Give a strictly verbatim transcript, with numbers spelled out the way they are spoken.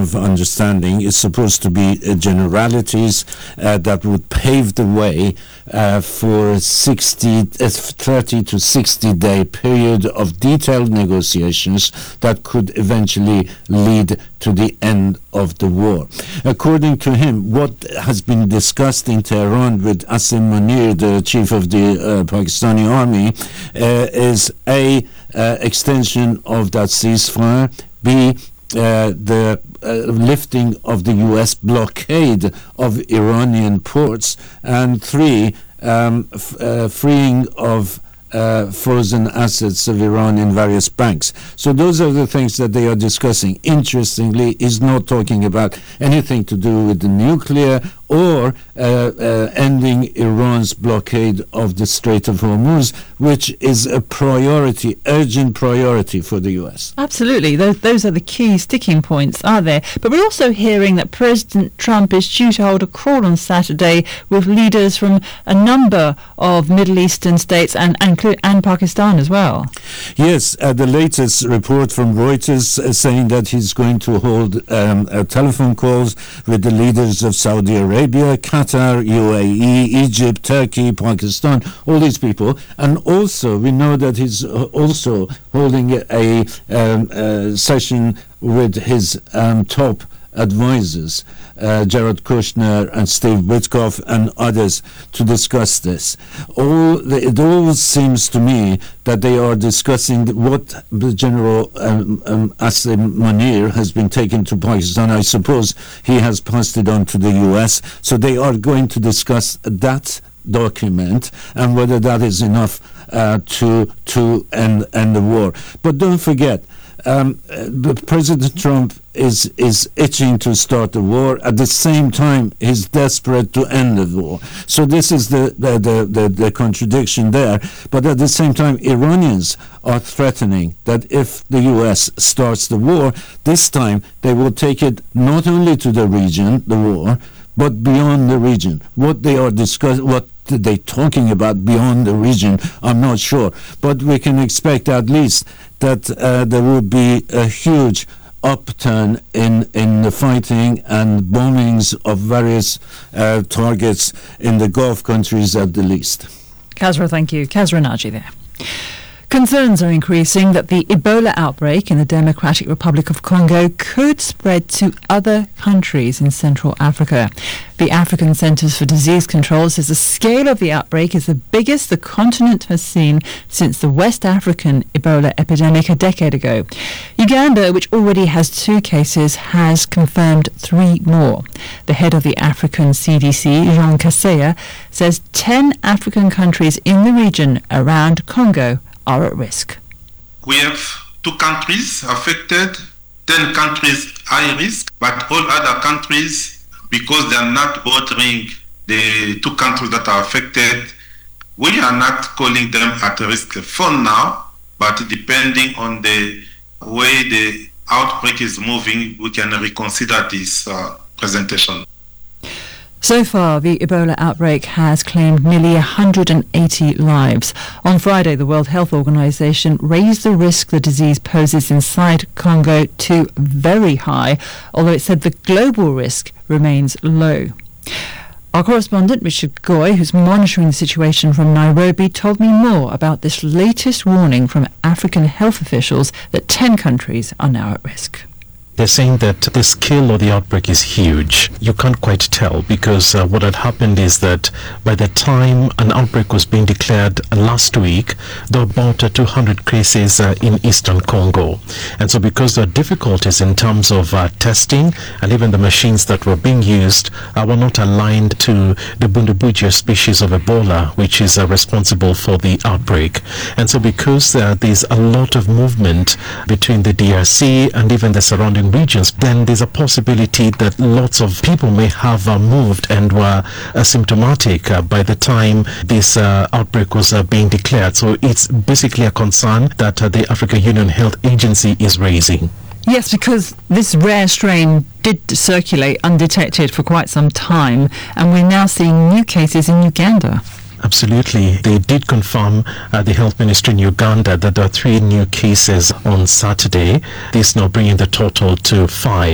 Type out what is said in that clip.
of understanding, is supposed to be uh, generalities uh, that would pave the way uh, for sixty, uh, thirty to sixty day period of detailed negotiations that could eventually lead to the end of the war. According to him, what has been discussed in Tehran with Asim Munir, the chief of the uh, Pakistani army, uh, is a uh, extension of that ceasefire, b Uh, the uh, lifting of the U S blockade of Iranian ports, and three, um, f- uh, freeing of uh, frozen assets of Iran in various banks. So those are the things that they are discussing. Interestingly, he's not talking about anything to do with the nuclear or uh, uh, ending Iran's blockade of the Strait of Hormuz, which is a priority, urgent priority for the U S. Absolutely. Those, those are the key sticking points, aren't they? But we're also hearing that President Trump is due to hold a call on Saturday with leaders from a number of Middle Eastern states and, and, and Pakistan as well. Yes, uh, the latest report from Reuters uh, saying that he's going to hold um, uh, telephone calls with the leaders of Saudi Arabia, Qatar, U A E, Egypt, Turkey, Pakistan, all these people. And also, we know that he's uh, also holding a, um, a session with his um, top advisors, uh, Jared Kushner and Steve Witkoff and others, to discuss this. All the, it all seems to me that they are discussing what the General um, um, Asim Munir has been taken to Pakistan. I suppose he has passed it on to the U S. So they are going to discuss that document and whether that is enough uh, to to end end the war. But don't forget, Um, uh, President Trump is is itching to start the war. At the same time, he's desperate to end the war. So this is the the, the, the, the contradiction there. But at the same time, Iranians are threatening that if the U S starts the war, this time they will take it not only to the region, the war, but beyond the region. What they are discussing, what they talking about beyond the region, I'm not sure. But we can expect at least that uh, there would be a huge upturn in, in the fighting and bombings of various uh, targets in the Gulf countries at the least. Kasra, thank you. Kasra Naji there. Concerns are increasing that the Ebola outbreak in the Democratic Republic of Congo could spread to other countries in Central Africa. The African Centers for Disease Control says the scale of the outbreak is the biggest the continent has seen since the West African Ebola epidemic a decade ago. Uganda, which already has two cases, has confirmed three more. The head of the African C D C, Jean Kaseya, says ten African countries in the region around Congo are at risk. We have two countries affected, ten countries high risk, but all other countries, because they are not bordering the two countries that are affected, we are not calling them at risk for now, but depending on the way the outbreak is moving, we can reconsider this uh, presentation. So far, the Ebola outbreak has claimed nearly one hundred eighty lives. On Friday, the World Health Organization raised the risk the disease poses inside Congo to very high, although it said the global risk remains low. Our correspondent, Richard Goy, who's monitoring the situation from Nairobi, told me more about this latest warning from African health officials that ten countries are now at risk. They're saying that the scale of the outbreak is huge. You can't quite tell because uh, what had happened is that by the time an outbreak was being declared uh, last week, there were about uh, two hundred cases uh, in eastern Congo. And so because there are difficulties in terms of uh, testing and even the machines that were being used uh, were not aligned to the Bundibugyo species of Ebola, which is uh, responsible for the outbreak. And so because uh, there's a lot of movement between the D R C and even the surrounding regions, then there's a possibility that lots of people may have uh, moved and were asymptomatic uh, by the time this uh, outbreak was uh, being declared. So it's basically a concern that uh, the African Union Health Agency is raising. Yes, because this rare strain did circulate undetected for quite some time, and we're now seeing new cases in Uganda. Absolutely. They did confirm, uh, the health ministry in Uganda, that there are three new cases on Saturday. This now bringing the total to five.